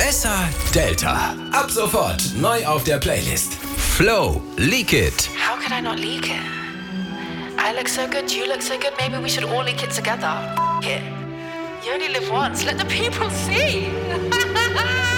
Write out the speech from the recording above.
Essa Delta. Ab sofort neu auf der Playlist. Flow, Leak It. How could I not leak it? I look so good, you look so good, maybe we should all leak it together. It. You only live once, let the people see.